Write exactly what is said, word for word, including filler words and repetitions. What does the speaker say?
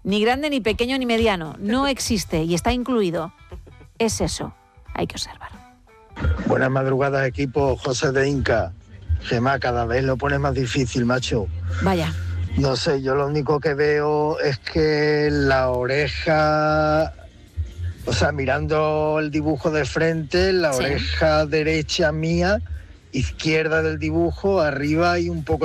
Ni grande, ni pequeño, ni mediano. No existe y está incluido. Es eso. Hay que observar. Buenas madrugadas, equipo. José de Inca. Gemma, cada vez lo pones más difícil, macho. Vaya. No sé, yo lo único que veo es que la oreja... O sea, mirando el dibujo de frente, la Sí. oreja derecha mía, izquierda del dibujo, arriba y un poco